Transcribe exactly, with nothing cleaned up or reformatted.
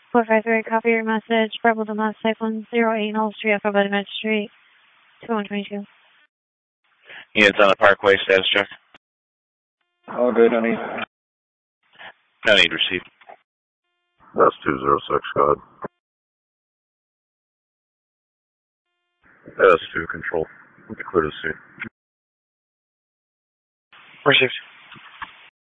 four five three, copy your message. Bravo the last type one zero eight Knoll Street, Echo Bedford Street, two one two two. Units on the Parkway, status check. All good, honey. No need received. That's two zero six, go ahead. S two control. Clear to see. Received.